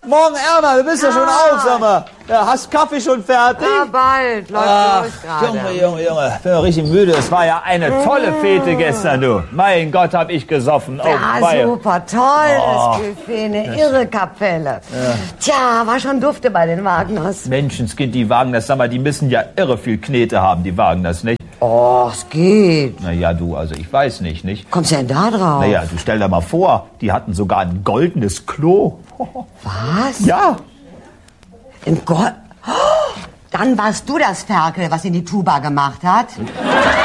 Morgen, Erna, du bist ja schon auf, sag mal. Ja, hast Kaffee schon fertig? Ja, bald. Läuft los gerade. Junge, ich bin doch richtig müde. Es war ja eine tolle Fete gestern, du. Mein Gott, hab ich gesoffen. Oh, Ja, super, tolles Buffet, eine irre Kapelle. Ja. Tja, war schon dufte bei den Wagners. Menschenskind, die Wagners, sag mal, die müssen ja irre viel Knete haben, die Wagners, nicht? Oh, es geht. Naja, du, also ich weiß nicht? Kommst du denn da drauf? Naja, du stell dir mal vor, die hatten sogar ein goldenes Klo. Was? Ja. Im Gold? Oh, dann warst du das Ferkel, was in die Tuba gemacht hat.